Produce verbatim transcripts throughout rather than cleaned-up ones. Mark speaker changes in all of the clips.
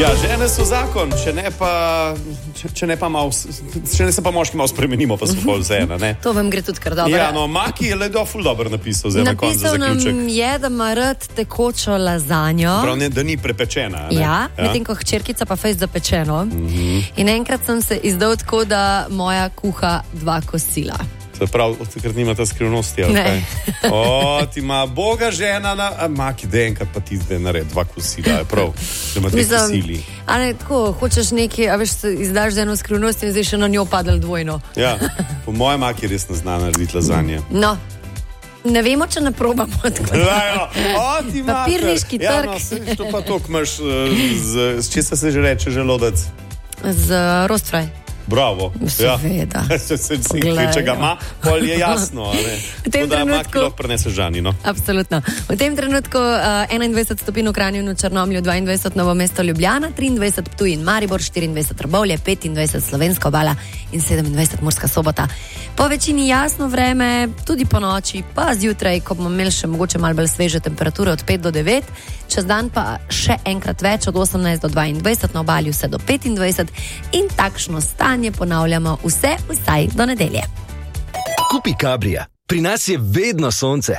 Speaker 1: Ja, žene so zakon, če ne pa, če, če ne pa malo, če ne se pa moški malo spremenimo, pa so pol vseeno, ne?
Speaker 2: To vam gre tudi kar dobro.
Speaker 1: Ja, no, Maki je ledo ful dobro napisal zdaj na koncu za zaključek.
Speaker 2: Napisal nam je, da ima rad tekočo lazanjo.
Speaker 1: Prav ne, da ni prepečena, ne?
Speaker 2: Ja, ja. Medtem ko hčerkica pa fejst zapečeno.
Speaker 1: Mm-hmm.
Speaker 2: In enkrat sem se izdal tako, da moja kuha dva kosila.
Speaker 1: Prav, takrat nima ta skrivnosti, ali kaj? O, ti ima boga žena na... A, Maki, da enkrat pa ti zdaj nared dva kosila, je prav, da ima dve kosili.
Speaker 2: A ne, tako, hočeš nekaj, a veš, izdaš z eno skrivnost in zdaj še na njo padal dvojno.
Speaker 1: Ja, po mojem Maki res ne zna narediti lazanje.
Speaker 2: No, ne vemo, če ne probamo tako.
Speaker 1: Lajo, o, ti Maki.
Speaker 2: Papirniški trg.
Speaker 1: Ja, no, se, to pa tok imaš, z, z česa se že reče želodec?
Speaker 2: Z rostfraj.
Speaker 1: Bravo.
Speaker 2: Seveda.
Speaker 1: Ja. se, se, se, če ga ima, pol je jasno.
Speaker 2: V tem
Speaker 1: da
Speaker 2: trenutku...
Speaker 1: Maki lahko prenese žanino.
Speaker 2: Absolutno. V tem trenutku uh, enaindvajset stopinj v Kranju in Črnomlju, dvaindvajset Novo mesto Ljubljana, triindvajset Ptuj in Maribor, štiriindvajset Trbovlje, petindvajset Slovenska Obala in sedemindvajset Murska Sobota. Po večini jasno vreme, tudi po noči, pa zjutraj, ko bomo imeli še mogoče malo bolj sveže temperature od pet do devet, čez dan pa še enkrat več od osemnajst do dvaindvajset, na obali vse do petindvajset in takšno stanje ponavljamo vse vsaj do nedelje.
Speaker 3: Kupi Cabria. Pri nas je vedno sonce.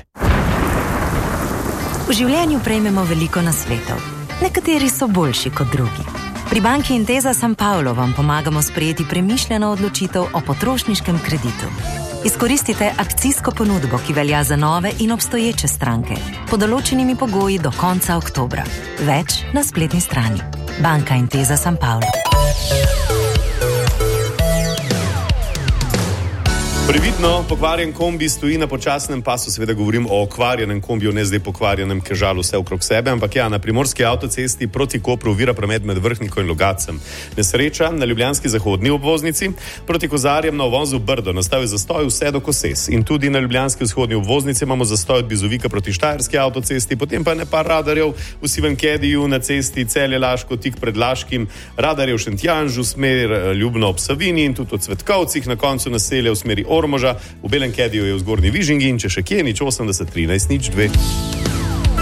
Speaker 4: V življenju prejmemo veliko nasvetov. Nekateri so boljši kot drugi. Pri banki Intesa San Paolo vam pomagamo sprejeti premišljeno odločitev o potrošniškem kreditu. Izkoristite akcijsko ponudbo, ki velja za nove in obstoječe stranke, pod določenimi pogoji do konca oktobra. Več na spletni strani. Banka Intesa San Paolo.
Speaker 1: Previdno, pokvarjen kombi stoji na počasnem pasu, seveda govorim o okvarjenem kombiju, ne zdaj pokvarjenem, ki žal vse okrog sebe, ampak ja, na primorski avtocesti proti Kopru ovira promet med Vrhniko in Logacem. Nesreča na ljubljanski zahodni obvoznici, proti Kozarjem na uvozu Brdo, nastal je zastoj vse do Koses. In tudi na ljubljanski vzhodni obvoznici imamo zastoj od Bizovika proti Štajerski avtocesti, potem pa nepar radarjev v Sivem Kediju na cesti Celje-Laško, tik pred Laškim, radarjev v Šentjanžu, smer Ljubno ob Savini in tudi v Cvetkovcih, na koncu naselja v smeri Ormoža, v Belem Kediju je v Zgornji Vižingi in če še kje, nič osemdeset trinajst nič dve.